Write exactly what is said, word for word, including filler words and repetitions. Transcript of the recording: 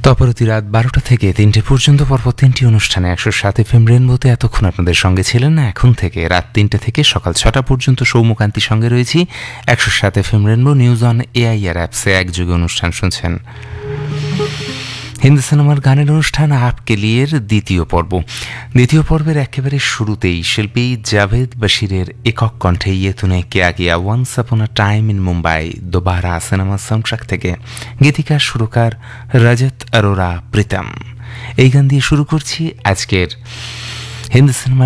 তপরতি রাত বারোটা থেকে তিনটে পর্যন্ত পরপর তিনটি অনুষ্ঠানে একশো সাত এফএম রেনবোতে এতক্ষণ আপনাদের সঙ্গে ছিলেন না। এখন থেকে রাত তিনটে থেকে সকাল ছটা পর্যন্ত সৌম্যকান্তির সঙ্গে রয়েছি একশো সাত FM rainbow news on AIR অ্যাপসে একযোগে অনুষ্ঠান শুনছেন। হিন্দি সিনেমার গানের অনুষ্ঠান আপকে লিয়ের দ্বিতীয় পর্ব। দ্বিতীয় পর্বের একেবারে শুরুতেই শিল্পী জাভেদ বশিরের একক কণ্ঠে ইয়ে তুনে কেয়া গিয়া once upon a time in Mumbai Dobara সিনেমার সাউন্ডট্র্যাক থেকে গীতিকার সুরকার রজত অরোরা প্রীতম। এই গান দিয়ে শুরু করছি আজকের হিন্দি সিনেমার